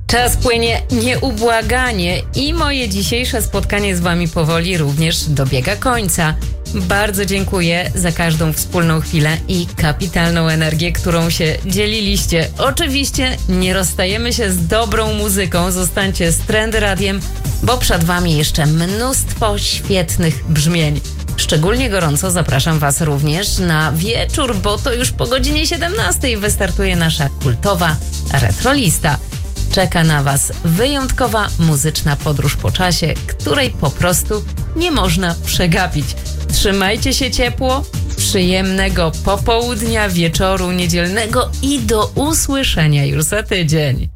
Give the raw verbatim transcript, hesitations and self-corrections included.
Czas płynie nieubłaganie i moje dzisiejsze spotkanie z wami powoli również dobiega końca. Bardzo dziękuję za każdą wspólną chwilę i kapitalną energię, którą się dzieliliście. Oczywiście nie rozstajemy się z dobrą muzyką. Zostańcie z Trend Radiem, bo przed wami jeszcze mnóstwo świetnych brzmień. Szczególnie gorąco zapraszam was również na wieczór, bo to już po godzinie siedemnastej wystartuje nasza kultowa retrolista. Czeka na was wyjątkowa muzyczna podróż po czasie, której po prostu nie można przegapić. Trzymajcie się ciepło, przyjemnego popołudnia, wieczoru niedzielnego i do usłyszenia już za tydzień.